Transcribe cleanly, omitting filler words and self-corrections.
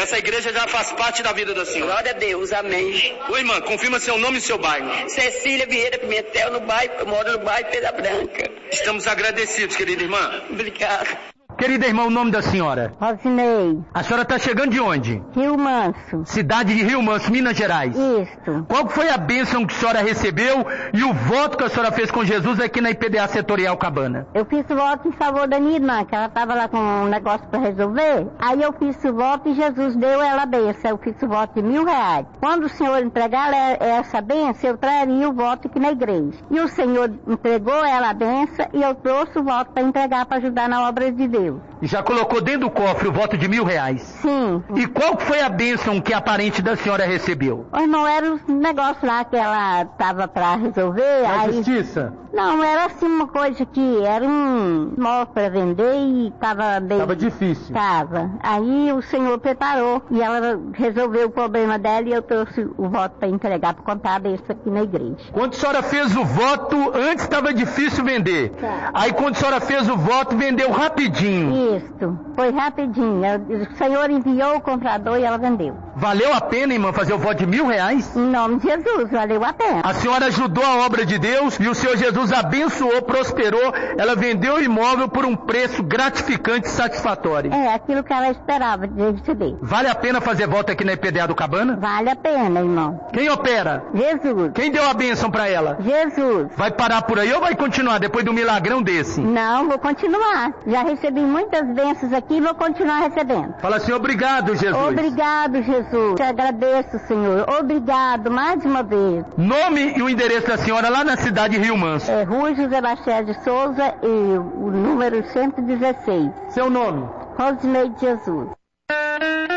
Essa igreja já faz parte da vida da senhora. Glória a Deus, amém. Oi, irmã, confirma seu nome e seu bairro. Cecília Vieira Pimentel, eu moro no bairro Pedra Branca. Estamos agradecidos, querida irmã. Obrigada. Querida irmã, o nome da senhora? Rosinei. A senhora está chegando de onde? Rio Manso. Cidade de Rio Manso, Minas Gerais. Isso. Qual foi a bênção que a senhora recebeu e o voto que a senhora fez com Jesus aqui na IPDA Setorial Cabana? Eu fiz o voto em favor da minha irmã, que ela estava lá com um negócio para resolver. Aí eu fiz o voto e Jesus deu ela a bênção. Eu fiz o voto de R$1.000. Quando o Senhor entregar essa bênção, eu traria o voto aqui na igreja. E o Senhor entregou ela a bênção e eu trouxe o voto para entregar para ajudar na obra de Deus. E já colocou dentro do cofre o voto de R$1.000? Sim. E qual foi a bênção que a parente da senhora recebeu? O irmão, era um negócio lá que ela estava para resolver. Na justiça? Não, era assim uma coisa que era um móvel para vender e estava bem... Estava difícil. Estava. Aí o Senhor preparou e ela resolveu o problema dela e eu trouxe o voto para entregar, para contar a bênção aqui na igreja. Quando a senhora fez o voto, antes estava difícil vender. Tá. Aí quando a senhora fez o voto, vendeu rapidinho. Isso, foi rapidinho. O Senhor enviou o comprador e ela vendeu. Valeu a pena, irmã, fazer o voto de R$1.000? Em nome de Jesus, valeu a pena. A senhora ajudou a obra de Deus e o Senhor Jesus abençoou, prosperou. Ela vendeu o imóvel por um preço gratificante e satisfatório. É, aquilo que ela esperava de receber. Vale a pena fazer voto aqui na IPDA do Cabana? Vale a pena, irmão. Quem opera? Jesus. Quem deu a bênção pra ela? Jesus. Vai parar por aí ou vai continuar depois do milagrão desse? Não, vou continuar. Já recebi muitas bênçãos aqui e vou continuar recebendo. Fala assim, obrigado, Jesus. Obrigado, Jesus. Te agradeço, Senhor. Obrigado mais uma vez. Nome e o endereço da senhora lá na cidade de Rio Manso. É Rua José Baixé de Souza e o número 116. Seu nome? Rosinei de Jesus.